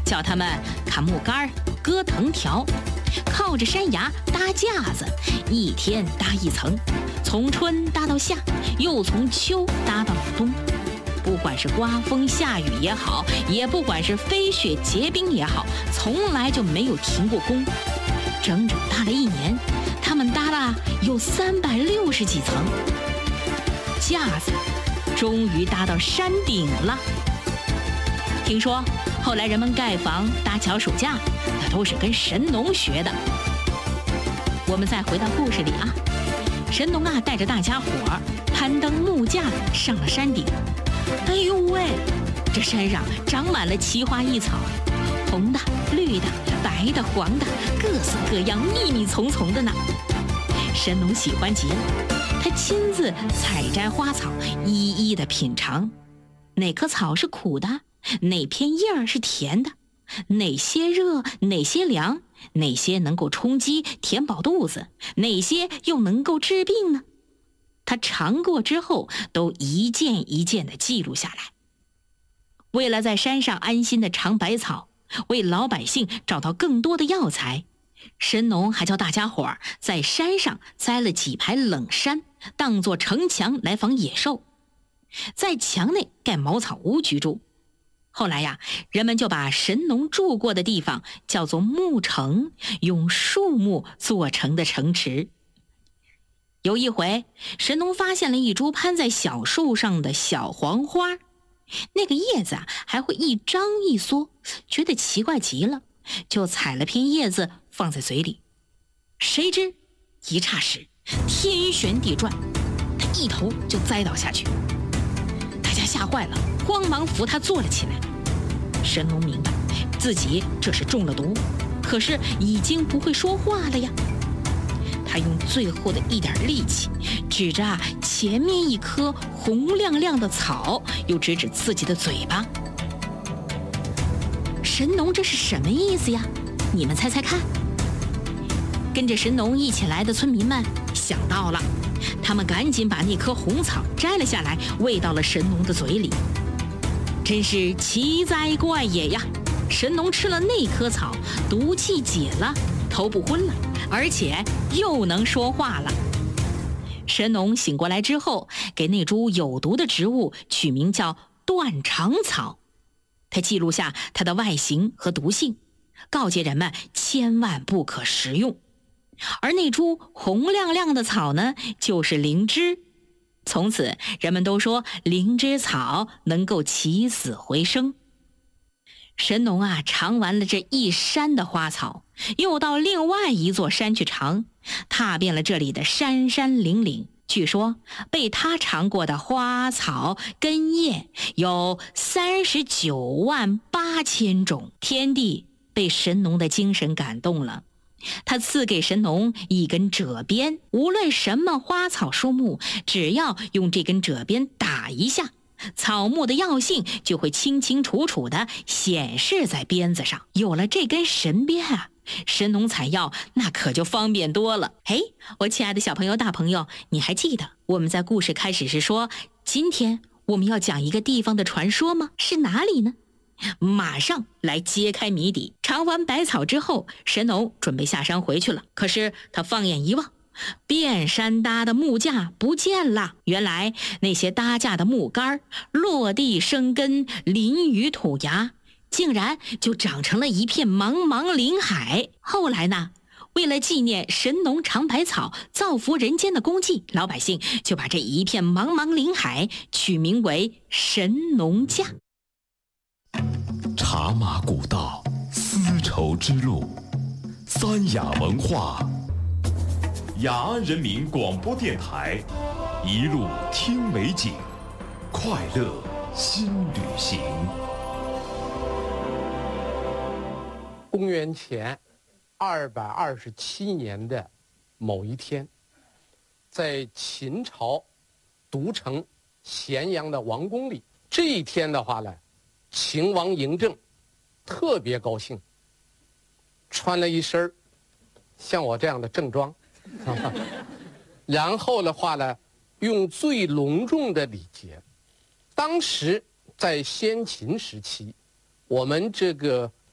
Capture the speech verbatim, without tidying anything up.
叫他们砍木杆、割藤条，靠着山崖搭架子，一天搭一层，从春搭到夏，又从秋搭到了冬。不管是刮风下雨也好，也不管是飞雪结冰也好，从来就没有停过工。整整搭了一年，他们搭了有三百六十几层，架子终于搭到山顶了。听说后来人们盖房、搭桥、数架，那都是跟神农学的。我们再回到故事里啊，神农啊带着大家伙儿攀登木架上了山顶。哎呦喂，这山上长满了奇花异草，红的、绿的、白的、黄的，各色各样，密密丛丛的呢。神农喜欢极了，他亲自采摘花草，一一的品尝，哪棵草是苦的，哪片叶儿是甜的，哪些热，哪些凉，哪些能够充饥填饱肚子，哪些又能够治病呢？他尝过之后，都一件一件地记录下来。为了在山上安心地尝百草，为老百姓找到更多的药材，神农还叫大家伙儿在山上栽了几排冷杉，当作城墙来防野兽，在墙内盖茅草屋居住。后来呀，人们就把神农住过的地方叫做木城，用树木做成的城池。有一回，神农发现了一株攀在小树上的小黄花，那个叶子啊还会一张一缩，觉得奇怪极了，就采了片叶子放在嘴里。谁知一霎时天旋地转，他一头就栽倒下去。大家吓坏了，慌忙扶他坐了起来。神农明白自己这是中了毒，可是已经不会说话了呀。他用最后的一点力气，指着啊前面一棵红亮亮的草，又指指自己的嘴巴。神农这是什么意思呀？你们猜猜看。跟着神农一起来的村民们想到了，他们赶紧把那棵红草摘了下来，喂到了神农的嘴里。真是奇哉怪也呀！神农吃了那棵草，毒气解了，头不昏了，而且又能说话了。神农醒过来之后，给那株有毒的植物取名叫断肠草。他记录下它的外形和毒性，告诫人们千万不可食用。而那株红亮亮的草呢，就是灵芝。从此人们都说灵芝草能够起死回生。神农啊尝完了这一山的花草，又到另外一座山去尝，踏遍了这里的山山岭岭。据说被他尝过的花草根叶有三十九万八千种。天帝被神农的精神感动了，他赐给神农一根褶鞭，无论什么花草树木，只要用这根褶鞭打一下，草木的药性就会清清楚楚地显示在鞭子上。有了这根神鞭啊，神农采药那可就方便多了。嘿，我亲爱的小朋友大朋友，你还记得我们在故事开始时说，今天我们要讲一个地方的传说吗？是哪里呢？马上来揭开谜底。尝完百草之后，神农准备下山回去了。可是他放眼一望，遍山搭的木架不见了。原来那些搭架的木杆落地生根，淋雨吐芽，竟然就长成了一片茫茫林海。后来呢，为了纪念神农尝百草造福人间的功绩，老百姓就把这一片茫茫林海取名为神农架。 茶马古道，丝绸之路，三雅文化，雅安人民广播电台，一路听美景，快乐新旅行。 公元前二百二十七年的某一天，在秦朝都城咸阳的王宫里，这一天的话呢，秦王嬴政特别高兴，穿了一身像我这样的正装，然后的话呢，用最隆重的礼节。当时在先秦时期，我们这个